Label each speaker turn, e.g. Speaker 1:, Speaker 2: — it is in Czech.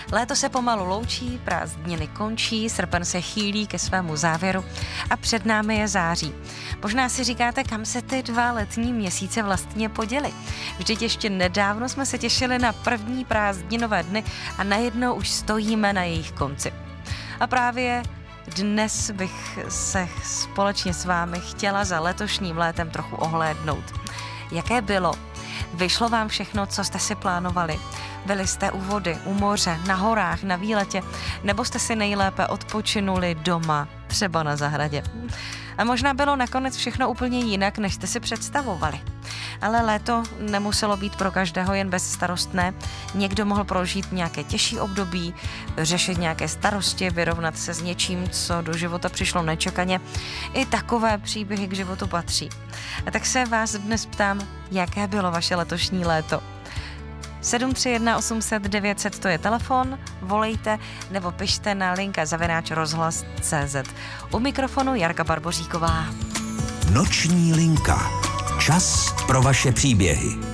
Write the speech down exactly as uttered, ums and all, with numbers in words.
Speaker 1: Léto se pomalu loučí, prázdniny končí, srpen se chýlí ke svému závěru a před námi je září. Možná si říkáte, kam se ty dva letní měsíce vlastně poděly. Vždyť ještě nedávno jsme se těšili na první prázdninové dny a najednou už stojíme na jejich konci. A právě dnes bych se společně s vámi chtěla za letošním létem trochu ohlédnout. Jaké bylo? Vyšlo vám všechno, co jste si plánovali? Byli jste u vody, u moře, na horách, na výletě, nebo jste si nejlépe odpočinuli doma, třeba na zahradě? A možná bylo nakonec všechno úplně jinak, než jste si představovali. Ale léto nemuselo být pro každého jen bezstarostné. Někdo mohl prožít nějaké těžší období, řešit nějaké starosti, vyrovnat se s něčím, co do života přišlo nečekaně. I takové příběhy k životu patří. A tak se vás dnes ptám, jaké bylo vaše letošní léto? sedm tři jedna osm set devět set, to je telefon, volejte nebo pište na linka zavináč rozhlas tečka cé zet. U mikrofonu Jarka Barboříková.
Speaker 2: Noční linka. Čas pro vaše příběhy.